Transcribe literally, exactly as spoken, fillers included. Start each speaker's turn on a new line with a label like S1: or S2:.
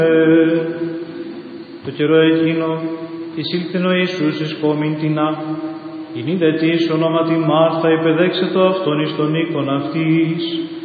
S1: Το καιρό εκείνο, εισήλθεν ο Ιησούς εις κόμην τινά, γινή δε της ονόματι Μάρθα, υπεδέξετο αυτόν εις τον οίκον αυτής,